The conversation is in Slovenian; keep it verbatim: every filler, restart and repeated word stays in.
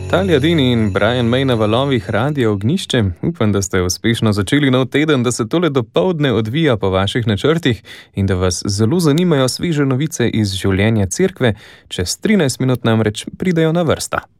Talija Dini in Brian May na valovih Radia Ognjišče. Upam, da ste uspešno začeli nov teden, da se tole dopoldne odvija po vaših načrtih in da vas zelo zanimajo sveže novice iz življenja cerkve. Čez trinajst minut namreč pridejo na vrsta.